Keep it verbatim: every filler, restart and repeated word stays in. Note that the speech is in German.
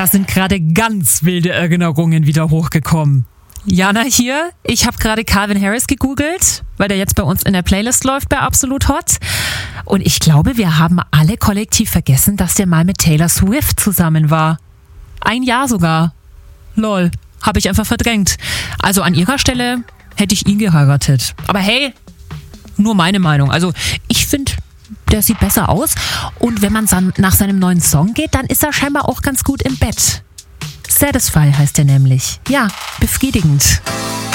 Da sind gerade ganz wilde Erinnerungen wieder hochgekommen. Jana hier, ich habe gerade Calvin Harris gegoogelt, weil der jetzt bei uns in der Playlist läuft bei Absolut Hot. Und ich glaube, wir haben alle kollektiv vergessen, dass der mal mit Taylor Swift zusammen war. Ein Jahr sogar. Lol, habe ich einfach verdrängt. Also an ihrer Stelle hätte ich ihn geheiratet. Aber hey, nur meine Meinung. Also ich finde, der sieht besser aus. Und wenn man nach seinem neuen Song geht, dann ist er scheinbar auch ganz gut im Bett. Satisfy heißt er nämlich. Ja, befriedigend.